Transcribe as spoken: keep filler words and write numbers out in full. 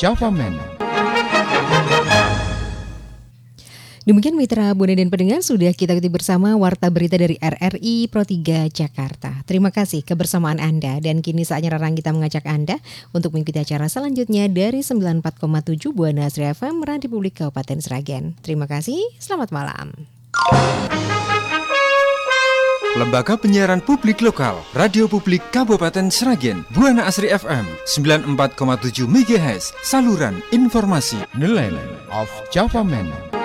Java Man. Demikian mitra Bunda dan pendengar, sudah kita ikuti bersama Warta Berita dari R R I Pro tiga Jakarta. Terima kasih kebersamaan Anda, dan kini saatnya Rarang kita mengajak Anda untuk mengikuti acara selanjutnya dari sembilan puluh empat koma tujuh Buana Asri F M Radio Publik Kabupaten Sragen. Terima kasih, selamat malam. Lembaga Penyiaran Publik Lokal Radio Publik Kabupaten Sragen, Buana Asri F M sembilan puluh empat koma tujuh MHz, saluran informasi. The Land of Java Man.